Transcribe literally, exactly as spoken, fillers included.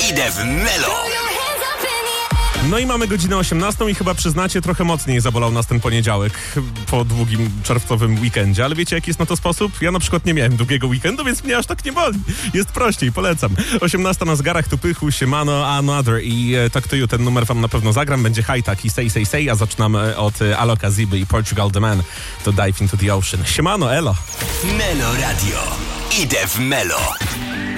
Idę w Melo. No i mamy godzinę osiemnastą i chyba przyznacie, trochę mocniej zabolał nas ten poniedziałek po długim czerwcowym weekendzie. Ale wiecie, jaki jest na to sposób? Ja na przykład nie miałem długiego weekendu, więc mnie aż tak nie boli. Jest prościej, polecam. osiemnasta na zgarach, tu Pychu, Siemano, Another i e, Talk to You. Ten numer wam na pewno zagram. Będzie high-tak i say, say, say, a zaczynamy od e, Aloka Ziby i Portugal The Man to Dive into the Ocean. Siemano, elo. Melo Radio. Idę w Melo.